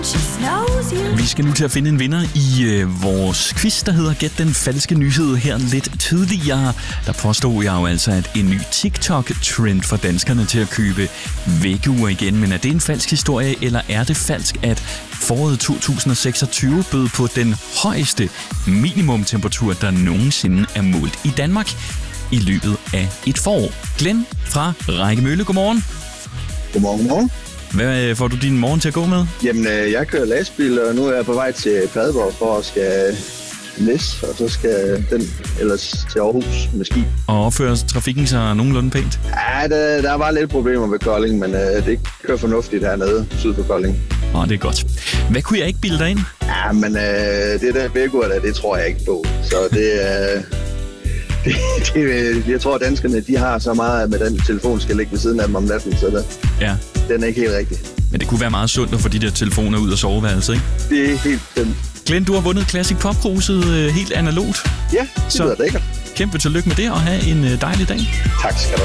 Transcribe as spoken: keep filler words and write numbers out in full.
Vi skal nu til at finde en vinder i øh, vores quiz, der hedder Gæt den falske nyhed. Her lidt tidligere, der påstod jeg jo altså, at en ny TikTok-trend for danskerne til at købe væggeure igen. Men er det en falsk historie, eller er det falsk, at foråret to tusind og seksogtyve bød på den højeste minimumtemperatur, der nogensinde er målt i Danmark i løbet af et forår? Glenn fra Rækkemølle, godmorgen. Godmorgen, godmorgen. Hvad får du din morgen til at gå med? Jamen, jeg kører lastbil, og nu er jeg på vej til Padborg for at skal læs, og så skal den ellers til Aarhus med ski. Og opfører trafikken sig nogenlunde pænt? Ja, der, der var lidt problemer med Kolding, men uh, det kører fornuftigt hernede syd for Kolding. Åh, det er godt. Hvad kunne jeg ikke bilde dig ind? Ja, men uh, det der væggur der, det tror jeg ikke på. Så det uh, det, det, jeg tror, at danskerne, de har så meget, med den telefon skal ligge ved siden af dem om natten, så der, ja. Den er ikke helt rigtig. Men det kunne være meget sundt at få de der telefoner ud af soveværelset, ikke? Det er helt stemt. Glenn, du har vundet Classic Pop-kruset øh, helt analogt. Ja, det lyder lækkert. Kæmpe tillykke med det, og have en øh, dejlig dag. Tak skal du.